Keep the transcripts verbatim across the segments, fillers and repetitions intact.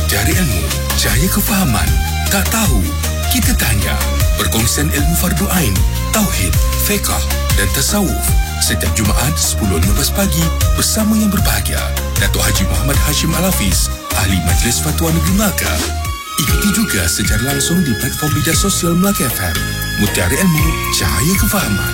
Mutiara Ilmu, cahaya kefahaman. Tak tahu, kita tanya. Perkongsian ilmu fardu ain, tauhid, fiqh dan tasawuf. Setiap Jumaat sepuluh lima belas pagi bersama yang berbahagia Datuk Haji Muhammad Hashim Al-Hafiz, Ahli Majlis Fatwa Negeri Melaka. Ikuti juga secara langsung di platform media sosial Melaka F M. Mutiara Ilmu, cahaya kefahaman.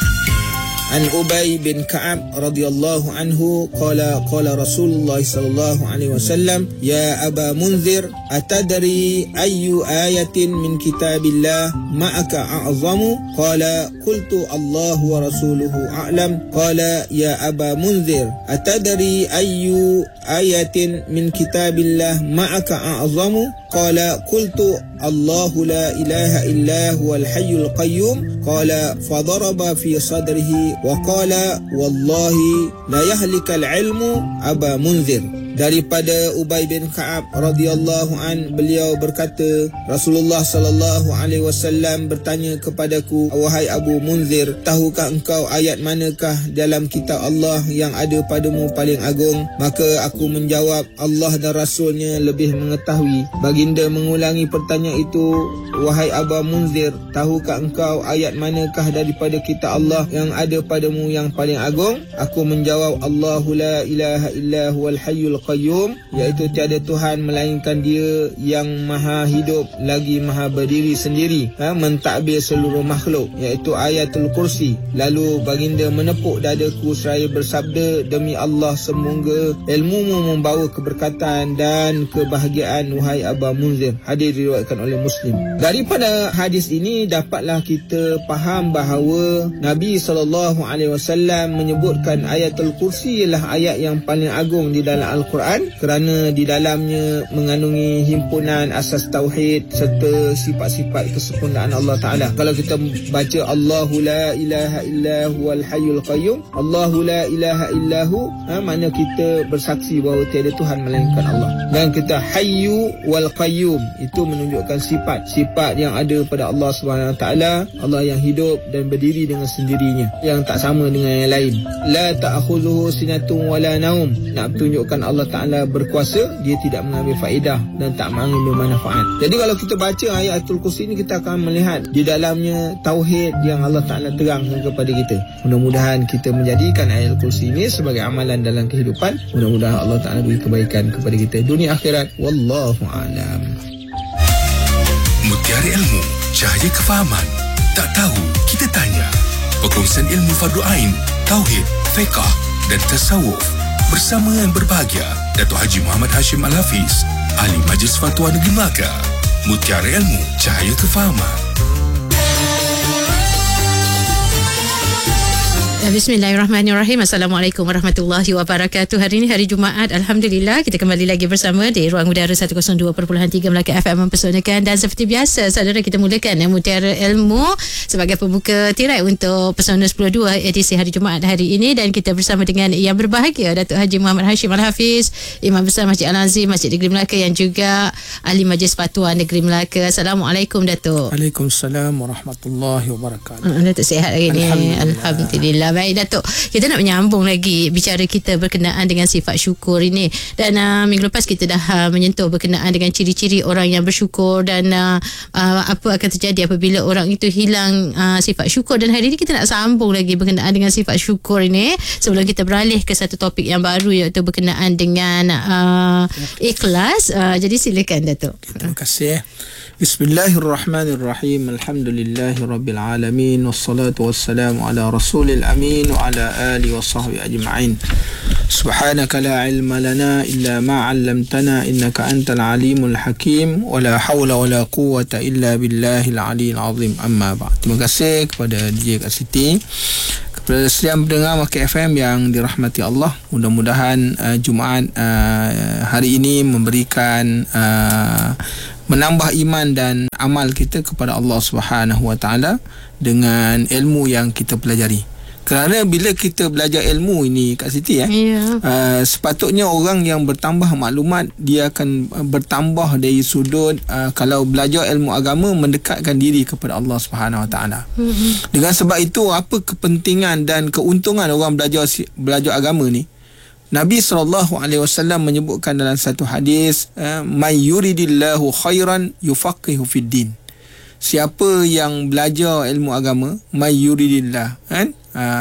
An Ubay bin Ka'ab radhiyallahu anhu qala qala Rasulullah sallallahu alaihi wasallam ya Aba Munzir atadri ayyu ayatin min kitabillah ma'aka a'zamu qala qultu Allah wa rasuluhu a'lam qala ya Aba Munzir atadri ayyu ayatin min kitabillah ma'aka a'zamu qala qultu Allahu la ilaha illa huwal hayyul qayyum qala fadaraba fi sadrihi wa qala wallahi la yahlikal ilmu Aba Munzir. Daripada Ubay bin Ka'ab radhiyallahu an, beliau berkata, Rasulullah sallallahu alaihi wasallam bertanya kepadaku, wahai Abu Munzir, tahukah engkau ayat manakah dalam kitab Allah yang ada padamu paling agung? Maka aku menjawab, Allah dan Rasulnya lebih mengetahui. Baginda mengulangi pertanyaan itu, wahai Abu Munzir, tahukah engkau ayat manakah daripada kitab Allah yang ada padamu yang paling agung? Aku menjawab, Allahu la ilaha illa huwal hayyul qayyum, iaitu tiada Tuhan melainkan Dia yang maha hidup lagi maha berdiri sendiri, ha, mentadbir seluruh makhluk, iaitu ayatul kursi. Lalu baginda menepuk dadaku seraya bersabda, demi Allah, semoga ilmumu membawa keberkatan dan kebahagiaan wahai Aba Munzir. Hadis diriwayatkan oleh Muslim. Daripada hadis ini dapatlah kita faham bahawa Nabi sallallahu alaihi wasallam menyebutkan ayatul kursi ialah ayat yang paling agung di dalam Al-Quran Al-Quran kerana di dalamnya mengandungi himpunan asas tauhid serta sifat-sifat kesempurnaan Allah Ta'ala. Kalau kita baca Allahu la ilaha illa huwal hayyul qayyum, Allahu la ilaha illahu, ha, makna kita bersaksi bahawa tiada Tuhan melainkan Allah. Dan kita hayyu wal qayyum, itu menunjukkan sifat-sifat yang ada pada Allah Subhanahu Wa Ta'ala, Allah yang hidup dan berdiri dengan sendirinya, yang tak sama dengan yang lain. La ta'khudhuhu sinatun wala naum, nak tunjukkan Allah Ta'ala berkuasa, Dia tidak mengambil faedah dan tak mengambil manfaat. Jadi kalau kita baca ayat Ayatul Kursi ini, kita akan melihat di dalamnya tauhid yang Allah Ta'ala terangkan kepada kita. Mudah-mudahan kita menjadikan Ayatul Kursi ini sebagai amalan dalam kehidupan. Mudah-mudahan Allah Ta'ala beri kebaikan kepada kita dunia akhirat. Wallahu a'lam. Mutiara Ilmu, cahaya kefahaman. Tak tahu, kita tanya. Perkongsian ilmu fardu ain, tauhid, fiqh dan tasawuf. Bersama yang berbahagia Datuk Haji Muhammad Hashim Al-Hafiz, Ahli Majlis Fatwa Negeri Melaka. Mutiara Ilmu, cahaya kefahaman. Bismillahirrahmanirrahim. Assalamualaikum warahmatullahi wabarakatuh. Hari ini hari Jumaat, Alhamdulillah kita kembali lagi bersama di Ruang Udara seratus dua perpuluhan tiga Melaka F M mempersoalkan. Dan seperti biasa, saudara, kita mulakan ya, Mutiara Ilmu sebagai pembuka tirai untuk Pesona sepuluh dua edisi hari Jumaat hari ini. Dan kita bersama dengan yang berbahagia Datuk Haji Muhammad Hashim Al-Hafiz, Imam Besar Masjid Al-Azim Masjid Negeri Melaka, yang juga Ahli Majlis Fatwa Negeri Melaka. Assalamualaikum Datuk. Waalaikumsalam warahmatullahi wabarakatuh. Datuk sihat hari ini? Alhamdulillah. Alhamdulillah. Baik Datuk, kita nak menyambung lagi bicara kita berkenaan dengan sifat syukur ini. Dan uh, minggu lepas kita dah uh, menyentuh berkenaan dengan ciri-ciri orang yang bersyukur dan uh, uh, apa akan terjadi apabila orang itu hilang uh, sifat syukur. Dan hari ini kita nak sambung lagi berkenaan dengan sifat syukur ini sebelum kita beralih ke satu topik yang baru, iaitu berkenaan dengan uh, ikhlas. Uh, jadi silakan Datuk. Terima kasih. Bismillahirrahmanirrahim. Alhamdulillahirabbil alamin, wassalatu wassalamu ala rasulil amin wa ala alihi wa sahbihi ajma'in. Subhanaka la ilma lana illa ma 'allamtana innaka antal alimul hakim wa la hawla wa la quwwata illa billahil aliyil azim. Amma ba'd. Terima kasih kepada D J Kak Siti, kepada setiap pendengar Melaka F M yang dirahmati Allah. Mudah-mudahan uh, Jumaat uh, hari ini memberikan uh, menambah iman dan amal kita kepada Allah Subhanahu Wa Taala dengan ilmu yang kita pelajari. Kerana bila kita belajar ilmu ini, Kak Siti, ya, yeah. uh, sepatutnya orang yang bertambah maklumat, dia akan bertambah dari sudut uh, kalau belajar ilmu agama, mendekatkan diri kepada Allah Subhanahu Wa Taala. Mm-hmm. Dengan sebab itu, apa kepentingan dan keuntungan orang belajar belajar agama ni? Nabi sallallahu alaihi wasallam menyebutkan dalam satu hadis, may yuridillahu khairan yufaqihu fid din. Siapa yang belajar ilmu agama, may yuridillah, kan?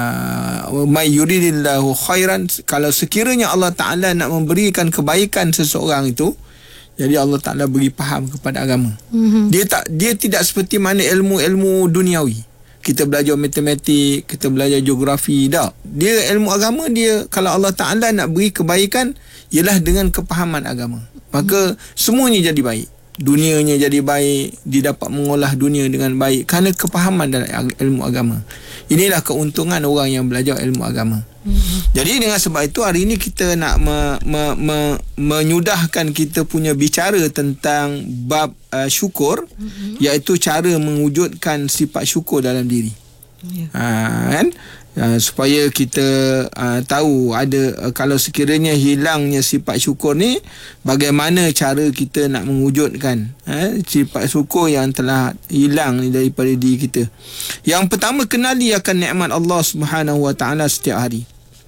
Uh, may yuridillahu khairan, kalau sekiranya Allah Ta'ala nak memberikan kebaikan seseorang itu, jadi Allah Ta'ala beri faham kepada agama. Mm-hmm. Dia tak dia tidak seperti mana ilmu-ilmu duniawi. Kita belajar matematik, kita belajar geografi, tak. Dia ilmu agama, dia kalau Allah Ta'ala nak beri kebaikan ialah dengan kepahaman agama. Maka mm-hmm. semuanya jadi baik. Dunianya jadi baik, dia dapat mengolah dunia dengan baik kerana kepahaman dalam ilmu agama. Inilah keuntungan orang yang belajar ilmu agama. Mm-hmm. Jadi dengan sebab itu hari ini kita nak me, me, me, menyudahkan kita punya bicara tentang bab uh, syukur, mm-hmm. iaitu cara mewujudkan sifat syukur dalam diri. Yeah. Ha, kan? Uh, supaya kita uh, tahu ada uh, kalau sekiranya hilangnya sifat syukur ni, bagaimana cara kita nak mewujudkan uh, sifat syukur yang telah hilang ni daripada diri kita. Yang pertama, kenali akan nikmat Allah Subhanahu Wa Taala setiap hari.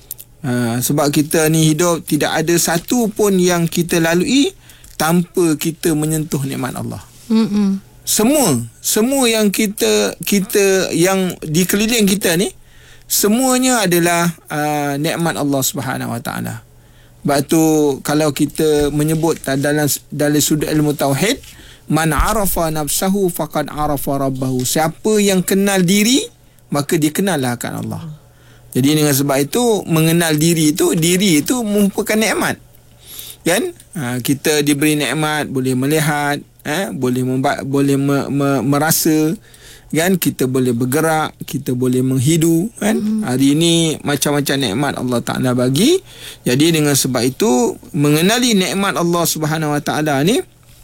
Uh, sebab kita ni hidup, tidak ada satu pun yang kita lalui tanpa kita menyentuh nikmat Allah. Mm-mm. Semua, semua yang kita kita yang di keliling kita ni, semuanya adalah uh, nikmat Allah Subhanahu Wa Taala. Sebab tu kalau kita menyebut dalam dalam sudut ilmu tauhid, man arafa nafsahu faqad arafa rabbahu. Siapa yang kenal diri, maka dia kenallah akan Allah. Jadi dengan sebab itu, mengenal diri itu, diri itu merupakan nikmat. Kan? Ha, kita diberi nikmat, boleh melihat, eh, boleh memba- boleh me- me- merasa, kan? Kita boleh bergerak, kita boleh menghidu, kan? Mm-hmm. Hari ini macam-macam nikmat Allah Ta'ala bagi. Jadi dengan sebab itu, mengenali nikmat Allah Subhanahu Wa Ta'ala ni,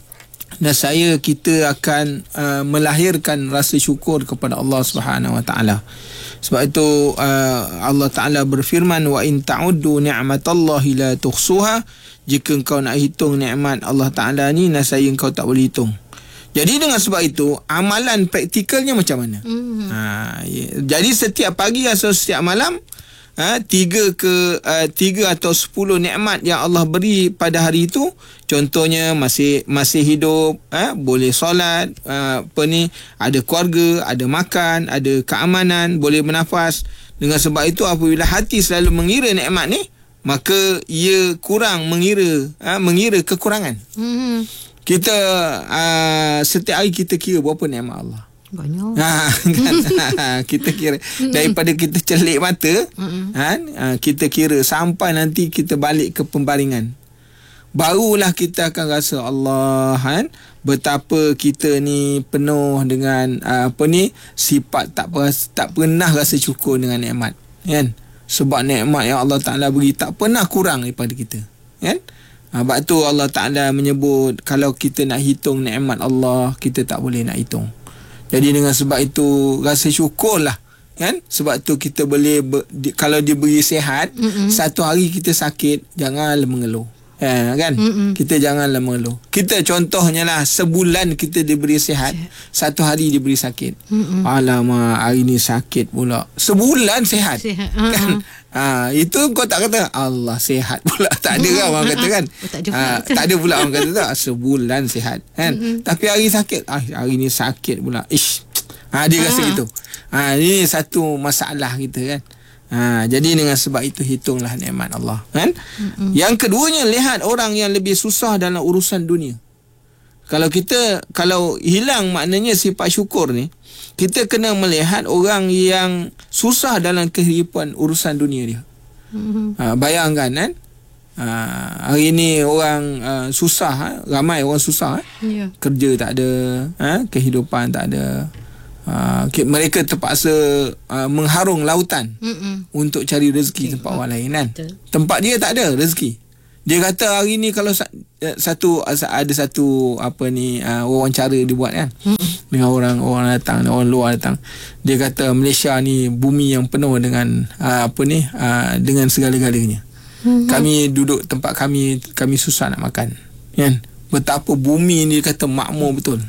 dan saya kita akan uh, melahirkan rasa syukur kepada Allah Subhanahu Wa Ta'ala. Sebab itu uh, Allah Ta'ala berfirman, wa in ta'uddu ni'matallahi la tuhsuha. Jika engkau nak hitung nikmat Allah Ta'ala ni, nasaya engkau tak boleh hitung. Jadi dengan sebab itu, amalan praktikalnya macam mana? Mm-hmm. Ha, ya. Jadi setiap pagi atau setiap malam, ha, tiga ke uh, tiga atau sepuluh nikmat yang Allah beri pada hari itu. Contohnya masih masih hidup, ha, boleh solat, uh, apa ni, ada keluarga, ada makan, ada keamanan, boleh bernafas. Dengan sebab itu, apabila hati selalu mengira nikmat ni, maka ia kurang mengira, ha, mengira kekurangan. Mm-hmm. Kita uh, setiap hari kita kira berapa nikmat Allah. Banyak. Ha, kan? Kita kira daripada kita celik mata, kan? Ha, kita kira sampai nanti kita balik ke pembaringan. Barulah kita akan rasa Allah, kan? Betapa kita ni penuh dengan uh, apa ni, sifat tak tak pernah rasa syukur dengan nikmat, kan? Sebab nikmat yang Allah Ta'ala beri tak pernah kurang daripada kita, kan? Sebab tu Allah Ta'ala menyebut, kalau kita nak hitung nikmat Allah, kita tak boleh nak hitung. Jadi dengan sebab itu, rasa syukurlah, kan? Sebab tu kita boleh ber, di, kalau diberi sihat, mm-mm. satu hari kita sakit, janganlah mengeluh, ha, kan? Mm-mm. Kita janganlah mengeluh. Kita contohnya lah, sebulan kita diberi sihat, satu hari diberi sakit. Mm-mm. Alamak, hari ni sakit pula. Sebulan sihat, sihat. Kan? Uh-huh. Ha, itu kau tak kata Allah sihat pula. Tak ada kan orang kata, kan? Oh, tak ada ha, tak ada pula orang kata tak, sebulan sihat, kan? Mm-hmm. Tapi hari sakit, ah, hari ni sakit pula. Ish. Ha, dia rasa gitu. Ha, ini satu masalah kita, kan? Ha, jadi dengan sebab itu, hitunglah nikmat Allah, kan? Mm-hmm. Yang keduanya, lihat orang yang lebih susah dalam urusan dunia. Kalau kita, kalau hilang maknanya sifat syukur ni, kita kena melihat orang yang susah dalam kehidupan urusan dunia dia. Mm-hmm. Ha, bayangkan, kan? Ha, hari ni orang uh, susah, ha? Ramai orang susah, ha? Yeah. Kerja tak ada, ha? Kehidupan tak ada. Ha, mereka terpaksa uh, mengharung lautan, Mm-mm. untuk cari rezeki okay. tempat orang lain, kan? Betul. Tempat dia tak ada rezeki. Dia kata hari ni kalau satu ada satu apa ni uh, wawancara dibuat, kan, mm-hmm. dengan orang orang datang, orang luar datang. Dia kata Malaysia ni bumi yang penuh dengan uh, apa ni uh, dengan segala-galanya. Mm-hmm. Kami duduk tempat kami kami susah nak makan, kan? Betapa bumi ni, kata makmur betul.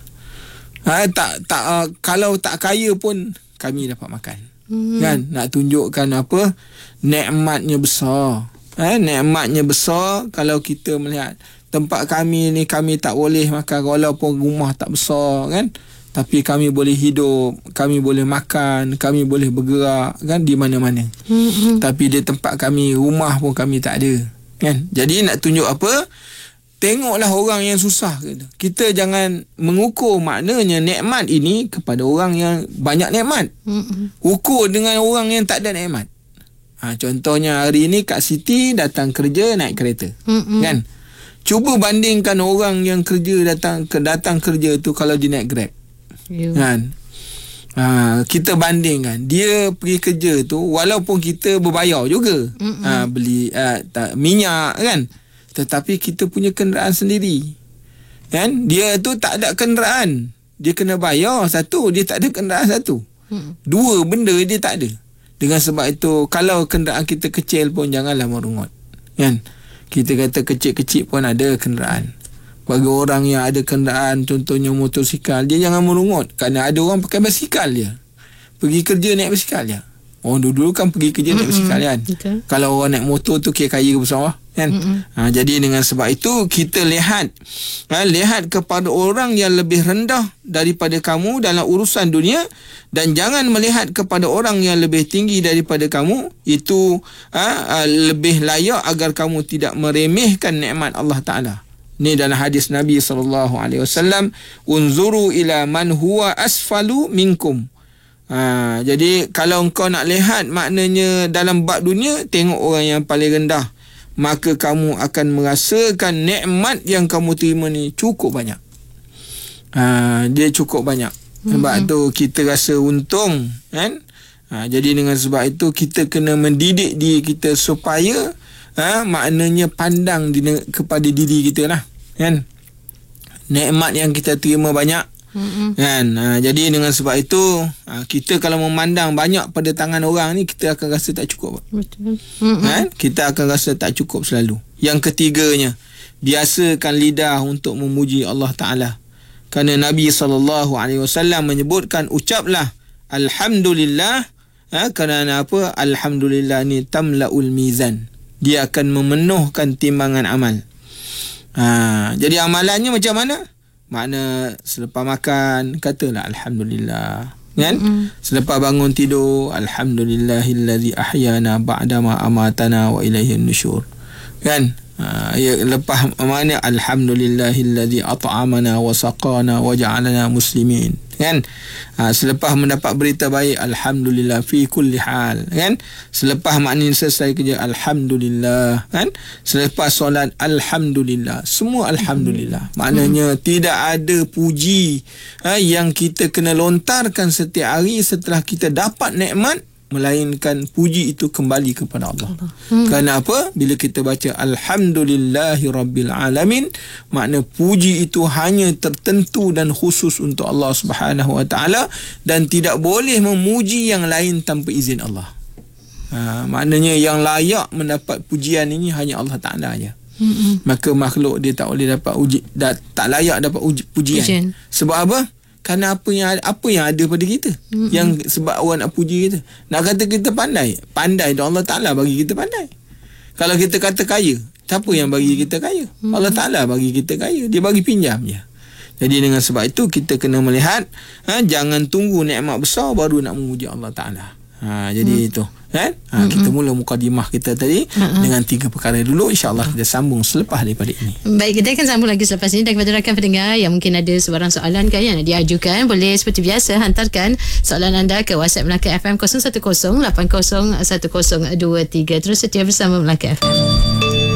Ha, tak tak uh, kalau tak kaya pun kami dapat makan, mm-hmm. kan? Nak tunjukkan apa nikmatnya besar. eh, nikmatnya besar. Kalau kita melihat tempat kami ni, kami tak boleh makan walaupun rumah tak besar kan, tapi kami boleh hidup, kami boleh makan, kami boleh bergerak kan di mana-mana. Mm-hmm. Tapi di tempat kami, rumah pun kami tak ada kan. Jadi nak tunjuk apa? Tengoklah orang yang susah. Kita jangan mengukur maknanya nikmat ini kepada orang yang banyak nikmat. Mm-hmm. Ukur dengan orang yang tak ada nikmat. Ha, contohnya hari ini Kak Siti datang kerja naik kereta. Mm-hmm. Kan? Cuba bandingkan orang yang kerja datang ke datang kerja tu kalau dia naik Grab. Yeah. Kan? Ha, kita bandingkan dia pergi kerja tu walaupun kita berbayar juga. Ha, beli uh, tak, minyak kan, tetapi kita punya kenderaan sendiri kan. Dia tu tak ada kenderaan, dia kena bayar satu, dia tak ada kenderaan satu. Mm. Dua benda dia tak ada. Dengan sebab itu kalau kenderaan kita kecil pun janganlah merungut kan. Kita kata kecil-kecil pun ada kenderaan. Bagi orang yang ada kenderaan, contohnya motosikal, dia jangan merungut. Kerana ada orang pakai basikal dia, pergi kerja naik basikal dia. Orang dulu-dulu kan pergi kerja naik basikal kan. Okay. Kalau orang naik motor tu kira kaya ke besar kan. Ha, jadi dengan sebab itu kita lihat ha, lihat kepada orang yang lebih rendah daripada kamu dalam urusan dunia, dan jangan melihat kepada orang yang lebih tinggi daripada kamu. Itu ha, lebih layak agar kamu tidak meremehkan nikmat Allah Ta'ala. Ini dalam hadis Nabi sallallahu alaihi wasallam, unzuru ila man huwa asfalu minkum. Ha, jadi kalau engkau nak lihat maknanya dalam bab dunia, tengok orang yang paling rendah, maka kamu akan merasakan nikmat yang kamu terima ni cukup banyak. Ha, dia cukup banyak. Sebab mm-hmm. tu kita rasa untung kan. Ha, jadi dengan sebab itu kita kena mendidik diri kita supaya ha, maknanya pandang di, kepada diri kita lah kan. Nikmat yang kita terima banyak. Mm-hmm. Kan? Ha, jadi dengan sebab itu ha, kita kalau memandang banyak pada tangan orang ni, kita akan rasa tak cukup. Betul. Mm-hmm. Kan? Kita akan rasa tak cukup selalu. Yang ketiganya, biasakan lidah untuk memuji Allah Ta'ala. Kerana Nabi sallallahu alaihi wasallam menyebutkan, ucaplah alhamdulillah. Ha, kerana apa? Alhamdulillah ni tamla'ul mizan. Dia akan memenuhkan timbangan amal. Ha, jadi amalannya macam mana? Makna selepas makan katalah alhamdulillah kan. Mm-hmm. Selepas bangun tidur, alhamdulillahillazi ahyana ba'dama amatana wa ilaihin nusyur kan. Ha, ya, lepas mana alhamdulillahillazi at'amana wa saqana wa ja'alana muslimin kan. Ha, selepas mendapat berita baik, alhamdulillah fi kulli hal kan. Selepas maknanya selesai kerja, alhamdulillah kan. Selepas solat, alhamdulillah. Semua alhamdulillah. Maknanya hmm. tidak ada puji ha, yang kita kena lontarkan setiap hari setelah kita dapat nikmat, melainkan puji itu kembali kepada Allah. Hmm. Kerana apa? Bila kita baca alhamdulillahi rabbil alamin, makna puji itu hanya tertentu dan khusus untuk Allah Subhanahu wa taala, dan tidak boleh memuji yang lain tanpa izin Allah. Ha, maknanya yang layak mendapat pujian ini hanya Allah Taala aja. Hmm. Maka makhluk dia tak boleh dapat uji, dah, tak layak dapat uji, pujian. pujian. Sebab apa? Kerana apa yang ada, apa yang ada pada kita, mm-hmm. yang sebab orang nak puji kita. Nak kata kita pandai, pandai dan Allah Ta'ala bagi kita pandai. Kalau kita kata kaya, siapa yang bagi kita kaya? Mm-hmm. Allah Ta'ala bagi kita kaya. Dia bagi pinjam je. Jadi dengan sebab itu kita kena melihat ha, jangan tunggu nikmat besar baru nak memuji Allah Ta'ala. Ha, jadi mm. itu kan? Ha, mm-hmm. Kita mula mukadimah kita tadi mm-hmm. dengan tiga perkara dulu. InsyaAllah kita sambung selepas daripada ini. Baik, kita akan sambung lagi selepas ini. Dan kepada rakan pendengar yang mungkin ada sebarang soalan kan yang nak diajukan, boleh seperti biasa hantarkan soalan anda ke WhatsApp Melaka F M kosong satu kosong lapan kosong satu kosong dua tiga. Terus setia bersama Melaka F M.